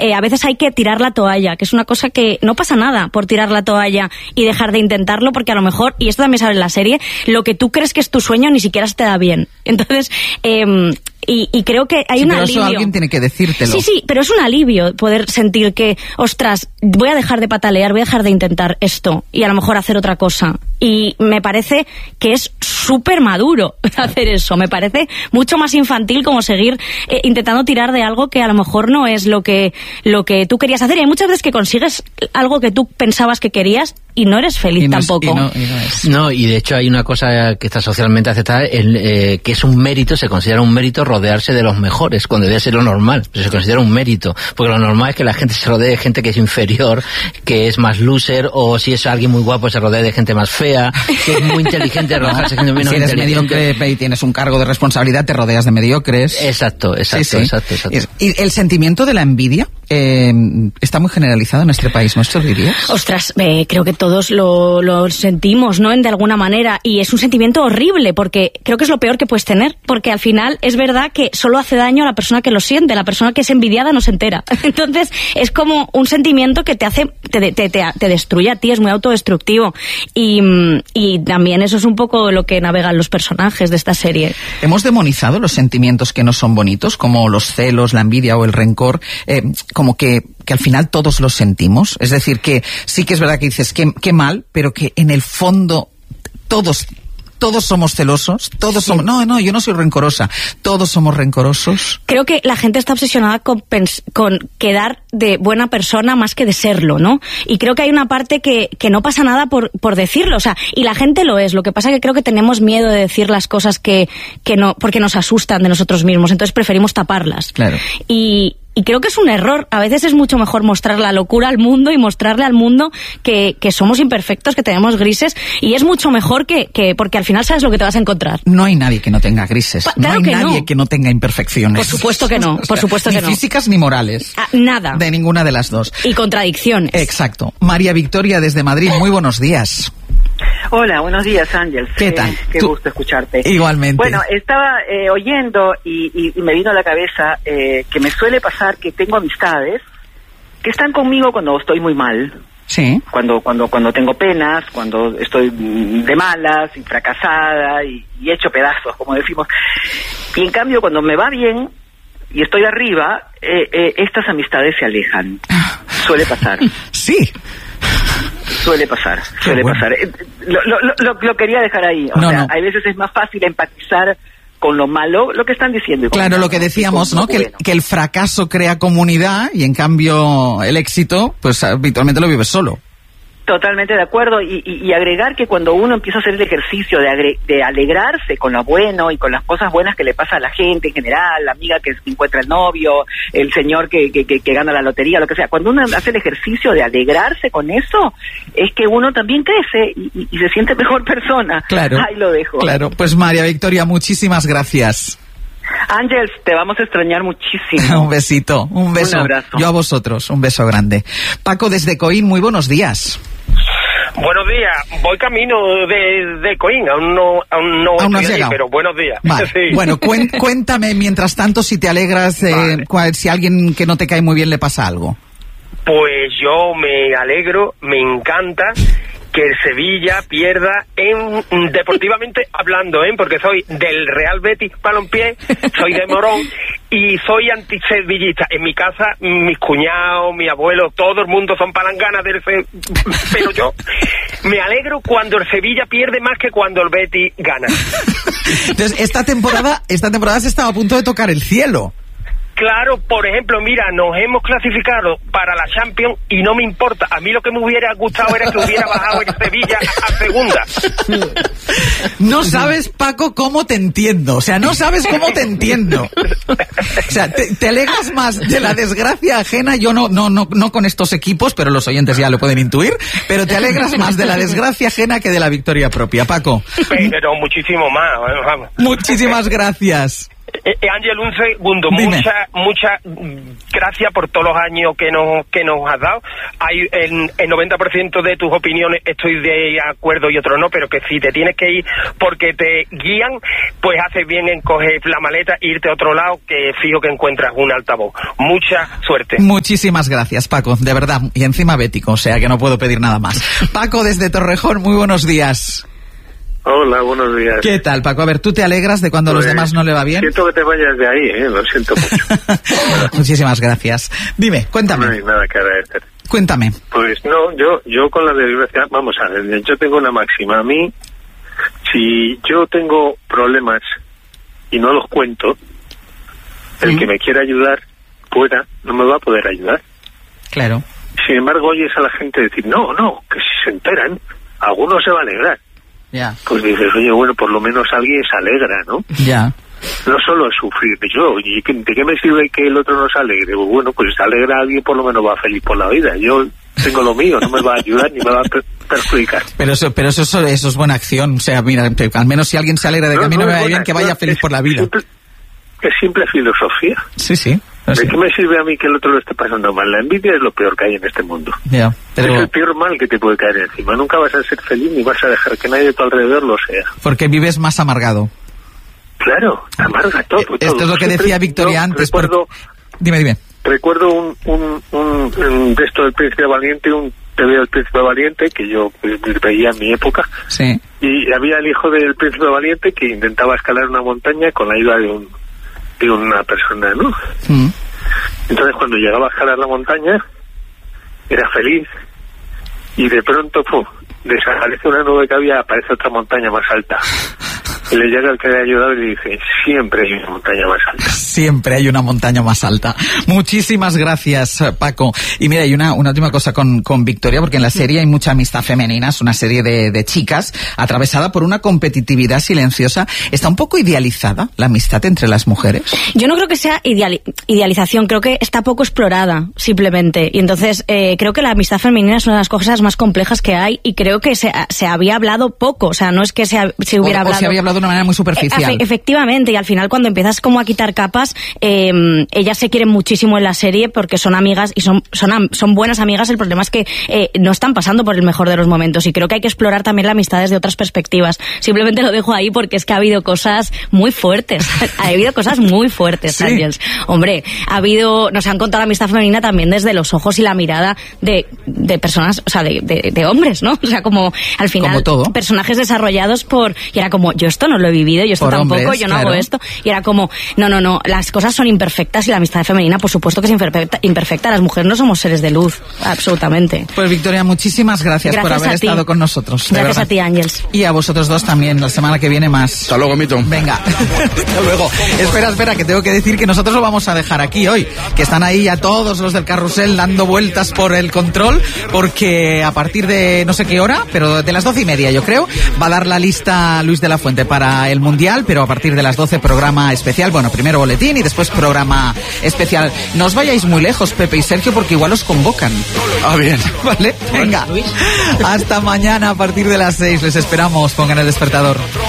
a veces hay que tirar la toalla, que es una cosa que no pasa nada por tirar la toalla y dejar de intentarlo, porque a lo mejor, y esto también sale en la serie, lo que tú crees que es tu sueño ni siquiera se te da bien. Entonces, y creo que hay un alivio. Pero eso alguien tiene que decírtelo. Sí, pero es un alivio poder sentir que, ostras, voy a dejar de patalear, voy a dejar de intentar esto y a lo mejor hacer otra cosa. Y me parece que es súper maduro hacer eso. Me parece mucho más infantil como seguir intentando tirar de algo que a lo mejor no es lo que tú querías hacer. Y hay muchas veces que consigues algo que tú pensabas que querías y no eres feliz tampoco. No, y de hecho hay una cosa que está socialmente aceptada, que es un mérito, se considera un mérito rodearse de los mejores, cuando debe ser lo normal, pero se considera un mérito, porque lo normal es que la gente se rodee de gente que es inferior, que es más loser, o si es alguien muy guapo se rodee de gente más fea, que es muy inteligente, rodearse de gente menos inteligente. Si eres mediocre y tienes un cargo de responsabilidad, te rodeas de mediocres. Exacto. ¿Y el sentimiento de la envidia está muy generalizado en este país, ¿no? ¿Esto dirías? Ostras, creo que todos lo sentimos, ¿no? De alguna manera, y es un sentimiento horrible, porque creo que es lo peor que puedes tener, porque al final es verdad que solo hace daño a la persona que lo siente, la persona que es envidiada no se entera. Entonces es como un sentimiento que te destruye a ti, es muy autodestructivo, y también eso es un poco lo que navegan los personajes de esta serie. Hemos demonizado los sentimientos que no son bonitos, como los celos, la envidia o el rencor, como que al final todos los sentimos. Es decir, que sí que es verdad que dices qué mal, pero que en el fondo todos somos celosos, todos somos... No, yo no soy rencorosa. Todos somos rencorosos. Creo que la gente está obsesionada con quedar de buena persona más que de serlo, ¿no? Y creo que hay una parte que no pasa nada por decirlo, o sea, y la gente lo es. Lo que pasa es que creo que tenemos miedo de decir las cosas que no, porque nos asustan de nosotros mismos, entonces preferimos taparlas. Claro. Y creo que es un error. A veces es mucho mejor mostrar la locura al mundo y mostrarle al mundo que somos imperfectos, que tenemos grises, y es mucho mejor porque al final sabes lo que te vas a encontrar. No hay nadie que no tenga grises. Claro, no hay nadie que no tenga imperfecciones. Por supuesto que no. Por supuesto que no. Ni físicas ni morales. Nada. De ninguna de las dos. Y contradicciones. Exacto. María Victoria desde Madrid, muy buenos días. Hola, buenos días, Ángel. ¿Qué tal? Qué gusto escucharte. Igualmente. Bueno, estaba oyendo y me vino a la cabeza que me suele pasar que tengo amistades que están conmigo cuando estoy muy mal. Sí. Cuando tengo penas, cuando estoy de malas y fracasada y hecho pedazos, como decimos. Y en cambio, cuando me va bien y estoy arriba, estas amistades se alejan. Suele pasar. Sí. Suele pasar. Lo quería dejar ahí. Hay veces es más fácil empatizar con lo malo, lo que están diciendo. Claro, lo que decíamos, ¿no? Que el fracaso crea comunidad y en cambio el éxito, pues habitualmente lo vives solo. Totalmente de acuerdo, y agregar que cuando uno empieza a hacer el ejercicio de alegrarse con lo bueno y con las cosas buenas que le pasa a la gente en general, la amiga que encuentra el novio, el señor que gana la lotería, lo que sea, cuando uno hace el ejercicio de alegrarse con eso, es que uno también crece y se siente mejor persona. Claro. Ahí lo dejo. Claro, pues María Victoria, muchísimas gracias. Ángel, te vamos a extrañar muchísimo. Un besito, un beso. Un abrazo. Yo a vosotros, un beso grande. Paco desde Coín, muy buenos días. Buenos días, voy camino de Coín, aún no estoy allí, pero buenos días. Vale. Sí. Bueno, cuéntame mientras tanto si te alegras, vale. Si a alguien que no te cae muy bien le pasa algo. Pues yo me alegro, me encanta que el Sevilla pierda deportivamente hablando, porque soy del Real Betis Balompié, soy de Morón y soy antisevillista. En mi casa, mis cuñados, mi abuelo, todo el mundo son palanganas del pero yo me alegro cuando el Sevilla pierde más que cuando el Betis gana. Entonces, esta temporada se estaba a punto de tocar el cielo. Claro, por ejemplo, mira, nos hemos clasificado para la Champions y no me importa. A mí lo que me hubiera gustado era que hubiera bajado el Sevilla a segunda. No sabes, Paco, cómo te entiendo. O sea, no sabes cómo te entiendo. O sea, te alegras más de la desgracia ajena. Yo no con estos equipos, pero los oyentes ya lo pueden intuir. Pero te alegras más de la desgracia ajena que de la victoria propia, Paco. Pero muchísimo más. Vamos. Muchísimas gracias. Ángel, un segundo. Dime. Muchas gracias por todos los años que nos has dado. Hay el 90% de tus opiniones estoy de acuerdo y otros no, pero que si te tienes que ir porque te guían, pues haces bien en coger la maleta e irte a otro lado, que fijo que encuentras un altavoz. Mucha suerte. Muchísimas gracias, Paco, de verdad. Y encima bético, o sea que no puedo pedir nada más. Paco, desde Torrejón, muy buenos días. Hola, buenos días. ¿Qué tal, Paco? A ver, ¿tú te alegras de cuando a los demás no le va bien? Siento que te vayas de ahí, lo siento mucho. Muchísimas gracias. Dime, cuéntame. No hay nada que agradecer. Cuéntame. Pues no, yo con la desgracia, vamos a ver, yo tengo una máxima. A mí, si yo tengo problemas y no los cuento, el que me quiera ayudar no me va a poder ayudar. Claro. Sin embargo, oyes a la gente decir, no, que si se enteran, alguno se va a alegrar. Ya. Pues dices, oye, bueno, por lo menos alguien se alegra, ¿no? Ya. No solo es sufrir yo, ¿y de qué me sirve que el otro no se alegre? Bueno, pues se alegra a alguien, por lo menos va feliz por la vida. Yo tengo lo mío, no me va a ayudar ni me va a perjudicar. Pero eso es buena acción. O sea, mira, al menos si alguien se alegra de que a mí no me vaya bien, que vaya feliz por la vida. Es simple filosofía. Sí. ¿De qué me sirve a mí que el otro lo esté pasando mal? La envidia es lo peor que hay en este mundo. Ya, pero... Es el peor mal que te puede caer encima. Nunca vas a ser feliz ni vas a dejar que nadie de tu alrededor lo sea. Porque vives más amargado. Claro, amarga todo. Esto es lo que decía Victoria antes. Dime. Recuerdo un de esto del Príncipe Valiente, un TV del Príncipe Valiente, que yo veía en mi época. Sí. Y había el hijo del Príncipe Valiente que intentaba escalar una montaña con la ayuda de una persona, ¿no? Entonces, cuando llegaba a escalar la montaña, era feliz, y de pronto, desaparece una nube que había, aparece otra montaña más alta. Y le llega el que le ha ayudado y le dice, siempre hay una montaña más alta. Siempre hay una montaña más alta. Muchísimas gracias, Paco. Y mira, hay una última cosa con Victoria, porque en la serie hay mucha amistad femenina, es una serie de chicas, atravesada por una competitividad silenciosa. ¿Está un poco idealizada la amistad entre las mujeres? Yo no creo que sea idealización, creo que está poco explorada, simplemente. Y entonces, creo que la amistad femenina es una de las cosas más complejas que hay, y creo que se había hablado poco, o sea, no es que se hubiera hablado... O se había hablado de una manera muy superficial. Efectivamente, y al final cuando empiezas como a quitar capas, ellas se quieren muchísimo en la serie porque son amigas y son buenas amigas. El problema es que no están pasando por el mejor de los momentos, y creo que hay que explorar también la amistad desde otras perspectivas. Simplemente lo dejo ahí porque es que ha habido cosas muy fuertes. Ha habido cosas muy fuertes, sí. Ángels. Hombre, nos han contado la amistad femenina también desde los ojos y la mirada de personas, o sea, de hombres, ¿no? O sea, como al final como todo. Personajes desarrollados y era como, yo esto no lo he vivido, yo esto por tampoco, hombres, yo no claro. hago esto, y era como, no, las cosas son imperfectas, y la amistad femenina por supuesto que es imperfecta, las mujeres no somos seres de luz, absolutamente. Pues Victoria, muchísimas gracias por haber estado con nosotros. Gracias a ti, Ángels. Y a vosotros dos también, la semana que viene más. Hasta luego, Mito. Venga, hasta luego. Espera, que tengo que decir que nosotros lo vamos a dejar aquí hoy, que están ahí ya todos los del carrusel dando vueltas por el control, porque a partir de no sé qué hora, pero de las 12:30 yo creo, va a dar la lista Luis de la Fuente para el Mundial, pero a partir de las 12 programa especial, bueno, primero boletín y después programa especial. No os vayáis muy lejos, Pepe y Sergio, porque igual os convocan. Ah, bien. ¿Vale? Venga. Hasta mañana a partir de las 6. Les esperamos. Pongan el despertador.